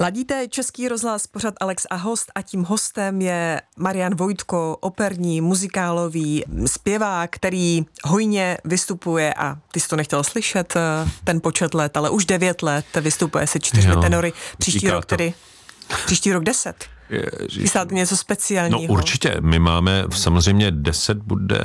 Ladíte Český rozhlas, pořad Alex a host a tím hostem je Marian Vojtko, operní, muzikálový zpěvák, který hojně vystupuje a ty jsi to nechtěl slyšet ten počet let, ale už 9 let vystupuje se 4 tenory, příští rok 10. Chystáte něco speciálního? No určitě, my máme samozřejmě 10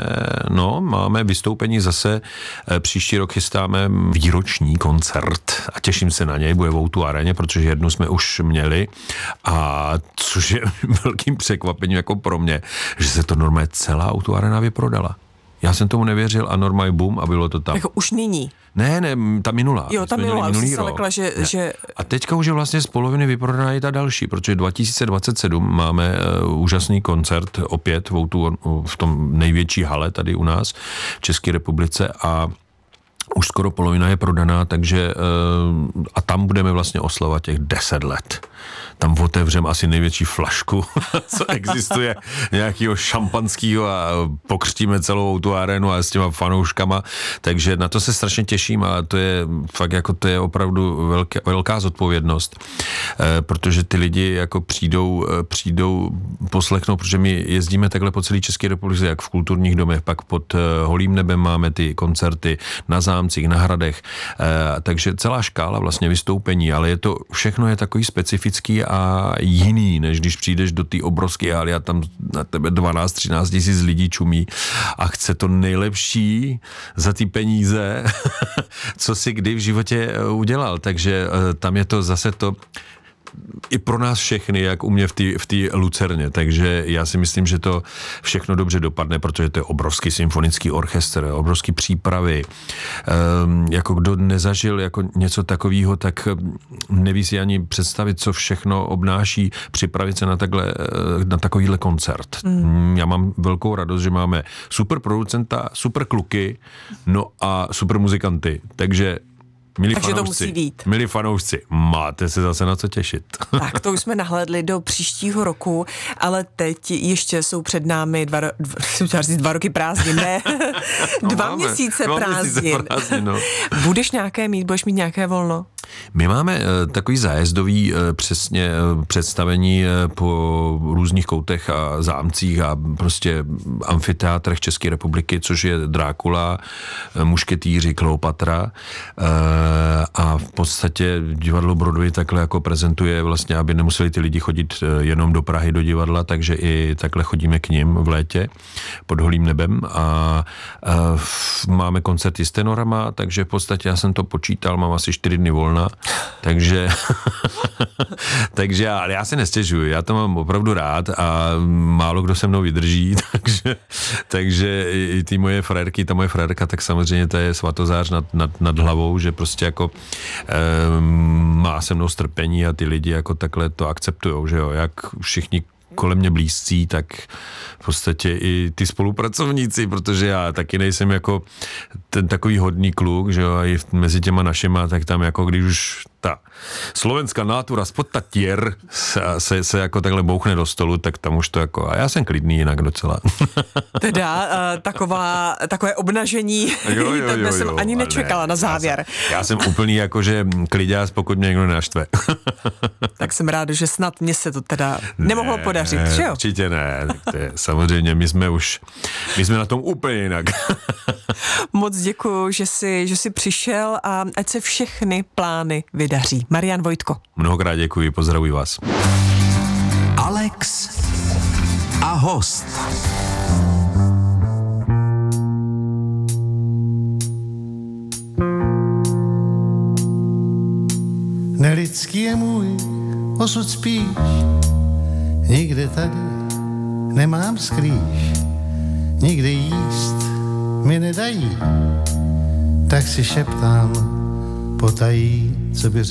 máme vystoupení zase, příští rok chystáme výroční koncert a těším se na něj, bude v O2 aréně, protože jednu jsme už měli a což je velkým překvapením jako pro mě, že se to normálně celá O2 arena vyprodala. Já jsem tomu nevěřil a normálně boom a bylo to tam. Jako už nyní? Ne, ta minulá. Jo, ta minulá, už jsi lekla, že... A teďka už je vlastně z poloviny vyprodaná i ta další, protože 2027 máme úžasný koncert opět v tom největší hale tady u nás v České republice a už skoro polovina je prodaná, takže a tam budeme vlastně oslavovat těch 10 let. Tam otevřeme asi největší flašku, co existuje, nějakého šampanského a pokřtíme celou tu arénu a s těma fanouškama, takže na to se strašně těším a to je fakt jako to je opravdu velká zodpovědnost, protože ty lidi jako přijdou poslechnout, protože my jezdíme takhle po celé České republice, jak v kulturních domech, pak pod holým nebem máme ty koncerty na zámcích, na hradech, takže celá škála vlastně vystoupení, ale všechno je takový specifický a jiný, než když přijdeš do té obrovské haly a tam na tebe 12-13 tisíc lidí čumí a chce to nejlepší za ty peníze, co si kdy v životě udělal. Takže tam je to zase to i pro nás všechny, jak u mě v té Lucerně. Takže já si myslím, že to všechno dobře dopadne, protože to je obrovský symfonický orchestr, obrovský přípravy. Jako kdo nezažil jako něco takového, tak neví si ani představit, co všechno obnáší připravit se na takovýhle koncert. Já mám velkou radost, že máme super producenta, super kluky, no a super muzikanty. Takže milí fanoušci, máte se zase na co těšit. Tak to už jsme nahlédli do příštího roku, ale teď ještě jsou před námi 2 roky prázdnin, ne? 2 měsíce prázdnin. No. Budeš mít nějaké volno? My máme takový zájezdový přesně představení po různých koutech a zámcích a prostě amfiteátrech České republiky, což je Drákula, Mušketýři, Kleopatra a v podstatě divadlo Broadway takhle jako prezentuje vlastně, aby nemuseli ty lidi chodit jenom do Prahy do divadla, takže i takhle chodíme k nim v létě pod holým nebem a máme koncerty s tenorama, takže v podstatě já jsem to počítal, mám asi 4 dny volna, takže ale já se nestěžuji, já to mám opravdu rád a málo kdo se mnou vydrží, takže i ty moje frérky, ta moje frérka, tak samozřejmě to je svatozář nad hlavou, že prostě jako má se mnou strpení a ty lidi jako takhle to akceptujou, že jo, jak všichni kolem mě blízcí, tak v podstatě i ty spolupracovníci, protože já taky nejsem jako ten takový hodný kluk, že jo, a i mezi těma našima, tak tam jako když už ta slovenská nátura spod tatier se jako takhle bouchne do stolu, tak tam už to jako, a já jsem klidný jinak docela. Teda takové obnažení, to jsem ani nečekala na závěr. Já jsem úplný jakože kliďás, pokud mě někdo nenaštve. Tak jsem rád, že snad mě se to teda nemohlo podařit, že jo? Určitě ne, samozřejmě my jsme na tom úplně jinak. Moc děkuju, že jsi přišel a ať se všechny plány vydaří. Marian Vojtko. Mnohokrát děkuji, pozdravuji vás. Alex a host. Nelidský je můj osud spíš, nikde tady nemám skrýš, nikde jíst mi nedají, tak si šeptám potají, co by řekl